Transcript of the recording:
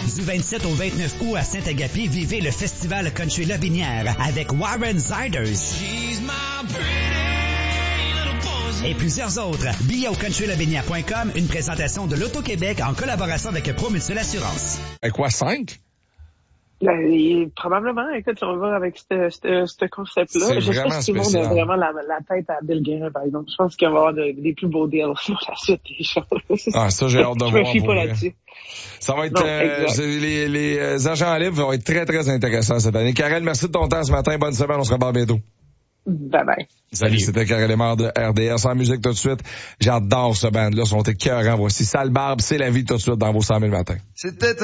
Du 27 au 29 août à Saint-Agapi, vivez le festival Country Lobinière avec Warren Ziders et plusieurs autres. Billets au countrylobinière.com, une présentation de l'Auto-Québec en collaboration avec Promutuelle Assurance. Quoi, 5? Probablement, écoute, on va avec ce concept-là. C'est Je sais pas vraiment si tout le monde a spécial. vraiment la tête à Bill Guérin, par exemple. Je pense qu'il va y avoir des plus beaux deals sur la suite des choses. Ah, ça, j'ai hâte de Je voir. me fie pour pas vrai. là-dessus. Ça va être, Non, les agents libres vont être très, très intéressants cette année. Karel, merci de ton temps ce matin. Bonne semaine. On se reparle bientôt. Bye bye. Salut, c'était Karel Lemar de RDS. En musique tout de suite. J'adore ce band-là. Ils sont écœurants. Voici Sale Barbe, c'est la vie tout de suite dans vos 100 000 matins. C'était